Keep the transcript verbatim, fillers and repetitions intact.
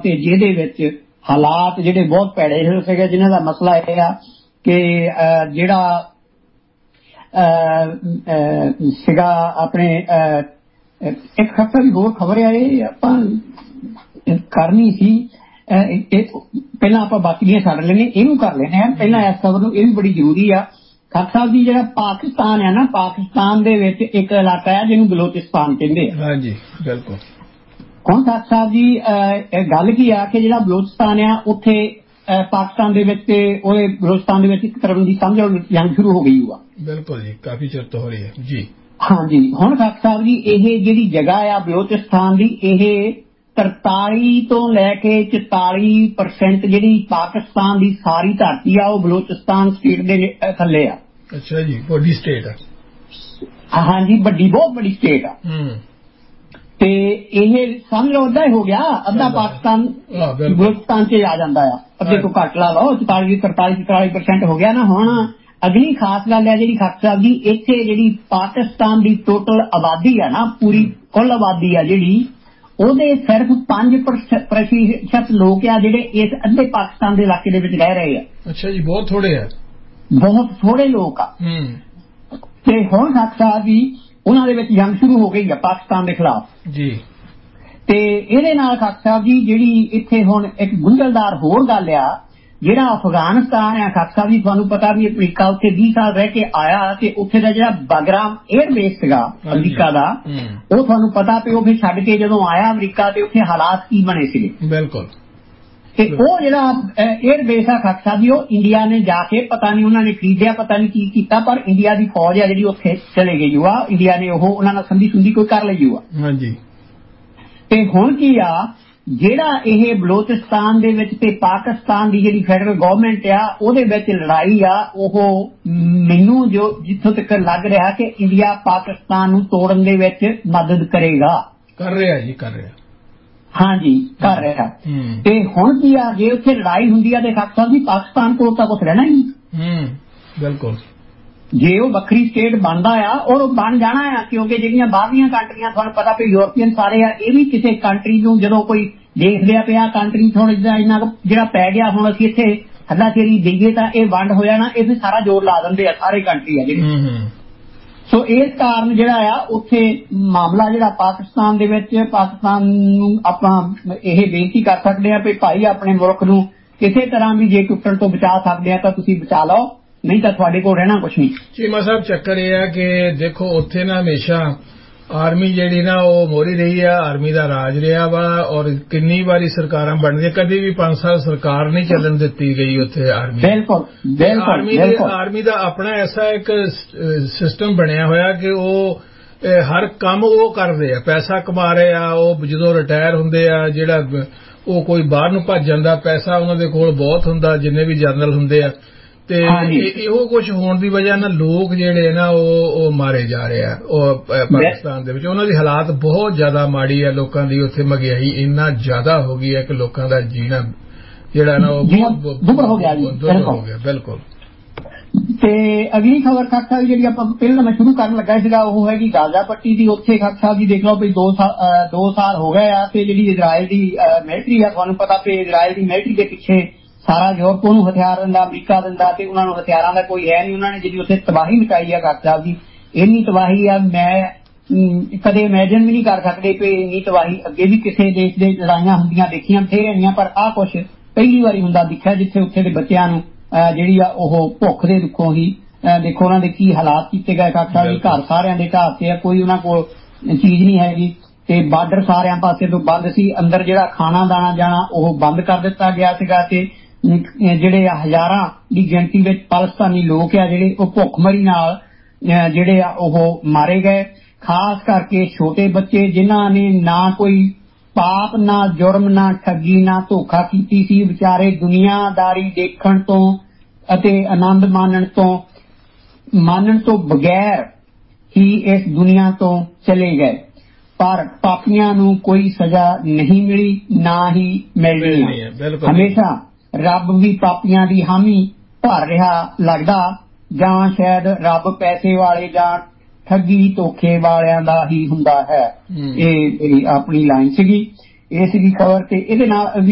ਤੇ ਜਿਹਦੇ ਵਿੱਚ ਹਾਲਾਤ ਜਿਹੜੇ ਬਹੁਤ ਭੈੜੇ ਹੋ ਸੀਗੇ, ਜਿਨ੍ਹਾਂ ਦਾ ਮਸਲਾ ਇਹ ਆ ਕਿ ਜਿਹੜਾ ਸੀਗਾ ਆਪਣੇ ਇੱਕ ਹਫ਼ਤਾ ਦੀ ਹੋਰ ਖਬਰ ਆ, ਇਹ ਆਪਾਂ ਕਰਨੀ ਸੀ, ਪਹਿਲਾਂ ਆਪਾਂ ਬਾਕੀ ਦੀਆਂ ਛੱਡ ਲੈਣੇ, ਇਹਨੂੰ ਕਰ ਲੈਣੇ ਆ ਪਹਿਲਾਂ ਇਸ ਖਬਰ ਨੂੰ, ਇਹ ਵੀ ਬੜੀ ਜ਼ਰੂਰੀ ਆ। ਖਾਨ ਸਾਹਿਬ ਜੀ, ਜਿਹੜਾ ਪਾਕਿਸਤਾਨ ਹੈ ਨਾ, ਪਾਕਿਸਤਾਨ ਦੇ ਵਿੱਚ ਇੱਕ ਇਲਾਕਾ ਹੈ ਜਿਹਨੂੰ ਬਲੋਚਿਸਤਾਨ ਕਹਿੰਦੇ ਆ। ਹਾਂਜੀ ਬਿਲਕੁਲ। ਹੁਣ ਖਾਨ ਸਾਹਿਬ ਜੀ ਗੱਲ ਕੀ ਆ ਕਿ ਜਿਹੜਾ ਬਲੋਚਿਸਤਾਨ ਆ, ਉੱਥੇ ਪਾਕਿਸਤਾਨ ਦੇ ਵਿੱਚ ਤੇ ਉਹਦੇ ਬਲੋਚਿਸਤਾਨ ਦੇ ਵਿੱਚ ਇੱਕ ਤਰ੍ਹਾਂ ਦੀ ਸਮਝ ਜੰਗ ਸ਼ੁਰੂ ਹੋ ਗਈ ਹੋਆ। ਬਿਲਕੁਲ ਜੀ, ਕਾਫੀ ਚਿਰ ਤੋਂ ਹੋ ਰਹੀ ਹੈ ਜੀ। ਹਾਂਜੀ, ਹੁਣ ਖਾਨ ਸਾਹਿਬ ਜੀ ਇਹ ਜਿਹੜੀ ਜਗ੍ਹਾ ਆ ਬਲੋਚਿਸਤਾਨ ਦੀ, ਇਹ ਤਰਤਾਲੀ ਤੋਂ ਲੈ ਕੇ ਚੁਤਾਲੀ ਪਰਸੈਂਟ ਜਿਹੜੀ ਪਾਕਿਸਤਾਨ ਦੀ ਸਾਰੀ ਧਰਤੀ ਆ ਉਹ ਬਲੋਚਿਸਤਾਨ ਸਟੇਟ ਦੇ ਥੱਲੇ ਆ। ਅੱਛਾ ਜੀ, ਵੱਡੀ ਸਟੇਟ ਆ। ਹਾਂਜੀ, ਵੱਡੀ, ਬਹੁਤ ਵੱਡੀ ਸਟੇਟ ਆ। ਤੇ ਇਹ ਸਮਝ ਲਓ ਅੱਧਾ ਹੀ ਹੋ ਗਿਆ, ਅੱਧਾ ਪਾਕਿਸਤਾਨ ਬਲੋਚਿਸਤਾਨ ਚ ਆ ਜਾਂਦਾ ਆ, ਅੱਧੇ ਤੋਂ ਘੱਟ ਲਾ ਲਓ, ਚੁਤਾਲੀ ਤਰਤਾਲੀ ਚੁਤਾਲੀ ਪਰਸੈਂਟ ਹੋ ਗਿਆ ਨਾ। ਹੁਣ ਅਗਲੀ ਖਾਸ ਗੱਲ ਹੈ ਜਿਹੜੀ ਖਾਨ ਸਾਹਿਬ ਜੀ, ਇੱਥੇ ਜਿਹੜੀ ਪਾਕਿਸਤਾਨ ਦੀ ਟੋਟਲ ਆਬਾਦੀ ਆ ਨਾ, ਪੂਰੀ ਕੁੱਲ ਆਬਾਦੀ ਆ ਜਿਹੜੀ, ਉਹਦੇ ਸਿਰਫ ਪੰਜ ਪ੍ਰਤੀਸ਼ਤ ਲੋਕ ਆ ਜਿਹੜੇ ਇਸ ਅੱਧੇ ਪਾਕਿਸਤਾਨ ਦੇ ਇਲਾਕੇ ਦੇ ਵਿੱਚ ਰਹਿ ਰਹੇ ਆ। ਅੱਛਾ ਜੀ, ਬਹੁਤ ਥੋੜੇ ਆ, ਬਹੁਤ ਥੋੜੇ ਲੋਕ ਆ। ਤੇ ਹੁਣ ਖਾਨ ਸਾਹਿਬ ਜੀ ਉਹਨਾਂ ਦੇ ਵਿੱਚ ਜੰਗ ਸ਼ੁਰੂ ਹੋ ਗਈ ਆ ਪਾਕਿਸਤਾਨ ਦੇ ਖਿਲਾਫ ਜੀ। ਤੇ ਇਹਦੇ ਨਾਲ ਖਾਨ ਸਾਹਿਬ ਜੀ ਜਿਹੜੀ ਇੱਥੇ ਹੁਣ ਇੱਕ ਗੁੰਝਲਦਾਰ ਹੋਰ ਗੱਲ ਆ, ਜਿਹੜਾ ਅਫਗਾਨਿਸਤਾਨ ਹੈ ਖਾਨ ਸਾਹਿਬ ਜੀ, ਤੁਹਾਨੂੰ ਪਤਾ ਵੀ ਅਮਰੀਕਾ ਉੱਥੇ ਵੀਹ ਸਾਲ ਰਹਿ ਕੇ ਆਇਆ ਤੇ ਉੱਥੇ ਦਾ ਜਿਹੜਾ ਬਾਗਰਾਮ 에ਅਰਬੇਸ ਸੀਗਾ ਅਮਰੀਕਾ ਦਾ, ਉਹ ਤੁਹਾਨੂੰ ਪਤਾ ਵੀ ਉਹ ਫਿਰ ਛੱਡ ਕੇ ਜਦੋਂ ਆਇਆ ਅਮਰੀਕਾ ਤੇ ਉੱਥੇ ਹਾਲਾਤ ਕੀ ਬਣੇ ਸੀਗੇ। ਬਿਲਕੁਲ। ਤੇ ਉਹ ਜਿਹੜਾ 에ਅਰਬੇਸ ਆ ਖਾਨ ਸਾਹਿਬ ਜੀ, ਉਹ ਇੰਡੀਆ ਨੇ ਜਾ ਕੇ ਪਤਾ ਨਹੀਂ ਉਹਨਾਂ ਨੇ ਖਰੀਦਿਆ, ਪਤਾ ਨਹੀਂ ਕੀ ਕੀਤਾ, ਪਰ ਇੰਡੀਆ ਦੀ ਫੌਜ ਆ ਜਿਹੜੀ ਉੱਥੇ ਚਲੇ ਗਈ ਹੋਆ, ਇੰਡੀਆ ਨੇ ਉਹ ਉਹਨਾਂ ਨਾਲ ਸੰਧੀ ਸੁੰਧੀ ਕੋਈ ਕਰ ਲਈ ਹੋਆ। ਹਾਂਜੀ। ਤੇ ਹੁਣ ਕੀ ਆ, ਜਿਹੜਾ ਇਹ ਬਲੋਚਿਸਤਾਨ ਦੇ ਵਿੱਚ ਤੇ ਪਾਕਿਸਤਾਨ ਦੀ ਜਿਹੜੀ ਫੈਡਰਲ ਗਵਰਨਮੈਂਟ ਆ ਉਹਦੇ ਵਿੱਚ ਲੜਾਈ ਆ, ਉਹ ਮੈਨੂੰ ਜੋ ਜਿੱਥੋਂ ਤੱਕ ਲੱਗ ਰਿਹਾ ਕਿ ਇੰਡੀਆ ਪਾਕਿਸਤਾਨ ਨੂੰ ਤੋੜਨ ਦੇ ਵਿੱਚ ਮਦਦ ਕਰੇਗਾ, ਕਰ ਰਿਹਾ ਜੀ, ਕਰ ਰਿਹਾ। ਹਾਂਜੀ, ਕਰ ਰਿਹਾ। ਤੇ ਹੁਣ ਕੀ ਆ, ਜੇ ਉੱਥੇ ਲੜਾਈ ਹੁੰਦੀ ਆ ਤੇ ਖਾਨ ਜੀ ਪਾਕਿਸਤਾਨ ਕੋਲ ਤਾਂ ਕੁਛ ਰਹਿਣਾ ਹੀ ਨਹੀਂ। ਬਿਲਕੁਲ। ਜੇ ਉਹ ਵੱਖਰੀ ਸਟੇਟ ਬਣਦਾ ਆ, ਔਰ ਬਣ ਜਾਣਾ ਆ, ਕਿਉਂਕਿ ਜਿਹੜੀਆਂ ਬਾਹਰਲੀਆਂ ਕੰਟਰੀਆਂ ਤੁਹਾਨੂੰ ਪਤਾ ਵੀ ਯੂਰਪੀਅਨ ਸਾਰੇ ਆ, ਇਹ ਵੀ ਕਿਸੇ ਕੰਟਰੀ ਨੂੰ ਜਦੋਂ ਕੋਈ ਦੇਖ ਲਿਆ ਪਿਆ ਕੰਟਰੀ ਥੋੜਾ ਜਿਹਾ ਇੰਨਾ ਜਿਹੜਾ ਪੈ ਗਿਆ, ਹੁਣ ਅਸੀਂ ਇੱਥੇ ਹੱਲਾਸ਼ੇਰੀ ਦੇਈਏ ਤਾਂ ਇਹ ਵੰਡ ਹੋ ਜਾਣਾ, ਇਹ ਸਾਰਾ ਜ਼ੋਰ ਲਾ ਦਿੰਦੇ ਆ ਸਾਰੇ ਕੰਟਰੀ ਆ ਜਿਹੜੇ। ਸੋ ਇਸ ਕਾਰਨ ਜਿਹੜਾ ਆ ਉੱਥੇ ਮਾਮਲਾ ਜਿਹੜਾ ਪਾਕਿਸਤਾਨ ਦੇ ਵਿੱਚ, ਪਾਕਿਸਤਾਨ ਨੂੰ ਆਪਾਂ ਇਹ ਬੇਨਤੀ ਕਰ ਸਕਦੇ ਆ ਵੀ ਭਾਈ ਆਪਣੇ ਮੁਲਕ ਨੂੰ ਕਿਸੇ ਤਰ੍ਹਾਂ ਵੀ ਜੇ ਟੁੱਟਣ ਤੋਂ ਬਚਾ ਸਕਦੇ ਆ ਤਾਂ ਤੁਸੀਂ ਬਚਾ ਲਓ, ਨਹੀਂ ਤਾਂ ਤੁਹਾਡੇ ਕੋਲ ਰਹਿਣਾ ਕੁਛ ਨਹੀਂ। ਚੀਮਾ ਸਾਹਿਬ, ਚੱਕਰ ਇਹ ਆ ਕਿ ਦੇਖੋ ਉੱਥੇ ਨਾ ਹਮੇਸ਼ਾ ਆਰਮੀ ਜਿਹੜੀ ਨਾ ਉਹ ਮੋਹਰੀ ਰਹੀ ਆ, ਆਰਮੀ ਦਾ ਰਾਜ ਰਿਹਾ ਵਾ, ਔਰ ਕਿੰਨੀ ਵਾਰੀ ਸਰਕਾਰਾਂ ਬਣਦੀਆਂ, ਕਦੀ ਵੀ ਪੰਜ ਸਾਲ ਸਰਕਾਰ ਨਹੀਂ ਚੱਲਣ ਦਿੱਤੀ ਗਈ ਉੱਥੇ ਆਰਮੀ। ਬਿਲਕੁਲ ਆਰਮੀ ਦੇ ਆਰਮੀ ਦਾ ਆਪਣਾ ਐਸਾ ਇੱਕ ਸਿਸਟਮ ਬਣਿਆ ਹੋਇਆ ਕਿ ਉਹ ਹਰ ਕੰਮ ਉਹ ਕਰਦੇ ਆ, ਪੈਸਾ ਕਮਾ ਰਹੇ ਆ, ਉਹ ਜਦੋਂ ਰਿਟਾਇਰ ਹੁੰਦੇ ਆ ਜਿਹੜਾ ਉਹ ਕੋਈ ਬਾਹਰ ਨੂੰ ਭੱਜ ਜਾਂਦਾ, ਪੈਸਾ ਉਹਨਾਂ ਦੇ ਕੋਲ ਬਹੁਤ ਹੁੰਦਾ, ਜਿੰਨੇ ਵੀ ਜਨਰਲ ਹੁੰਦੇ ਆ। ਤੇ ਇਹੋ ਕੁਝ ਹੋਣ ਦੀ ਵਜ੍ਹਾ ਨਾਲ ਲੋਕ ਜਿਹੜੇ ਨਾ ਉਹ ਮਾਰੇ ਜਾ ਰਹੇ ਆ ਉਹ ਪਾਕਿਸਤਾਨ ਦੇ ਵਿੱਚ। ਉਹਨਾਂ ਦੀ ਹਾਲਾਤ ਬਹੁਤ ਜ਼ਿਆਦਾ ਮਾੜੀ ਆ, ਲੋਕਾਂ ਦੀ ਉੱਥੇ ਮਹਿੰਗਾਈ ਇੰਨਾ ਜ਼ਿਆਦਾ ਹੋ ਗਈ ਹੈ ਕਿ ਲੋਕਾਂ ਦਾ ਜੀਣਾ ਜਿਹੜਾ ਨਾ ਉਹ ਦੁੱਭਰ ਹੋ ਗਿਆ। ਬਿਲਕੁਲ। ਤੇ ਅਗਲੀ ਖਬਰ ਖਾਨ ਸਾਹਿਬ ਜਿਹੜੀ ਆਪਾਂ ਪਹਿਲਾਂ ਮੈਂ ਸ਼ੁਰੂ ਕਰਨ ਲੱਗਾ ਸੀਗਾ ਉਹ ਹੈਗੀ ਗਾਜ਼ਾ ਪੱਟੀ ਦੀ। ਉੱਥੇ ਖਾਨ ਸਾਹਿਬ ਜੀ ਦੇਖ ਲਓ ਵੀ ਦੋ ਸਾਲ ਦੋ ਸਾਲ ਹੋ ਗਏ ਆ ਤੇ ਜਿਹੜੀ ਇਜ਼ਰਾਈਲ ਦੀ ਮਿਲਟਰੀ ਆ, ਤੁਹਾਨੂੰ ਪਤਾ ਵੀ ਇਜ਼ਰਾਈਲ ਦੀ ਮਿਲਟਰੀ ਦੇ ਪਿੱਛੇ ਸਾਰਾ ਯੂਰਪ ਨੂੰ ਹਥਿਆਰ ਦਿੰਦਾ, ਅਮਰੀਕਾ ਦਿੰਦਾ, ਤੇ ਉਹਨਾਂ ਨੂੰ ਹਥਿਆਰਾਂ ਦਾ ਕੋਈ ਹੈ ਨਹੀਂ। ਉਹਨਾਂ ਨੇ ਜਿਹੜੀ ਉੱਥੇ ਤਬਾਹੀ ਮਚਾਈ ਆ ਖਾਨ ਸਾਹਿਬ ਜੀ, ਇੰਨੀ ਤਬਾਹੀ ਆ ਮੈਂ ਕਦੇ ਇਮੈਜਿਨ ਵੀ ਨਹੀਂ ਕਰ ਸਕਦੇ ਕਿ ਇੰਨੀ ਤਬਾਹੀ ਅੱਗੇ ਵੀ ਕਿਸੇ ਦੇਸ਼ ਦੇ ਲੜਾਈਆਂ ਹੁੰਦੀਆਂ ਦੇਖੀਆਂ ਬਥੇਰੀਆਂ, ਪਰ ਆਹ ਕੁਛ ਪਹਿਲੀ ਵਾਰੀ ਹੁੰਦਾ ਦਿਖਿਆ ਜਿੱਥੇ ਉੱਥੇ ਦੇ ਬੱਚਿਆਂ ਨੂੰ ਜਿਹੜੀ ਆ ਉਹ ਭੁੱਖ ਦੇ ਦੁੱਖੋਂ ਹੀ ਦੇਖੋ ਉਹਨਾਂ ਦੇ ਕੀ ਹਾਲਾਤ ਕੀਤੇ ਗਏ ਖਾਨ ਸਾਹਿਬ ਜੀ। ਘਰ ਸਾਰਿਆਂ ਦੇ ਢਾਤੇ ਆ, ਕੋਈ ਉਹਨਾਂ ਕੋਲ ਚੀਜ਼ ਨਹੀਂ ਹੈਗੀ, ਤੇ ਬਾਰਡਰ ਸਾਰਿਆਂ ਪਾਸੇ ਤੋਂ ਬੰਦ ਸੀ, ਅੰਦਰ ਜਿਹੜਾ ਖਾਣਾ ਦਾਣਾ ਜਾਣਾ ਉਹ ਬੰਦ ਕਰ ਦਿੱਤਾ ਗਿਆ ਸੀਗਾ। ਤੇ ਜਿਹੜੇ ਹਜ਼ਾਰਾਂ ਦੀ ਗਿਣਤੀ ਵਿੱਚ ਪਾਕਿਸਤਾਨੀ ਲੋਕ ਆ ਜਿਹੜੇ ਉਹ ਭੁੱਖਮਰੀ ਨਾਲ ਜਿਹੜੇ ਆ ਉਹ ਮਾਰੇ ਗਏ, ਖਾਸ ਕਰਕੇ ਛੋਟੇ ਬੱਚੇ ਜਿਨ੍ਹਾਂ ਨੇ ਨਾ ਕੋਈ ਪਾਪ, ਨਾ ਜੁਰਮ, ਨਾ ਠੱਗੀ, ਨਾ ਧੋਖਾ ਕੀਤੀ ਸੀ, ਵਿਚਾਰੇ ਦੁਨੀਆਦਾਰੀ ਦੇਖਣ ਤੋਂ ਅਤੇ ਆਨੰਦ ਮਾਣਨ ਤੋਂ ਮਾਨਣ ਤੋਂ ਬਗੈਰ ਹੀ ਇਸ ਦੁਨੀਆ ਤੋਂ ਚਲੇ ਗਏ। ਪਰ ਪਾਪੀਆਂ ਨੂੰ ਕੋਈ ਸਜ਼ਾ ਨਹੀਂ ਮਿਲੀ, ਨਾ ਹੀ ਮਿਲਣੀ ਹੈ। ਹਮੇਸ਼ਾ ਰੱਬ ਵੀ ਪਾਪੀਆਂ ਦੀ ਹਾਮੀ ਭਰ ਰਿਹਾ ਲੱਗਦਾ, ਜਾਂ ਸ਼ਾਇਦ ਰੱਬ ਪੈਸੇ ਵਾਲੇ ਜਾਂ ਠੱਗੀ ਧੋਖੇ ਵਾਲਿਆਂ ਦਾ ਹੀ ਹੁੰਦਾ ਹੈ। ਇਹ ਆਪਣੀ ਲਾਈਨ ਸੀਗੀ, ਇਹ ਸੀਗੀ ਖਬਰ। ਤੇ ਇਹਦੇ ਨਾਲ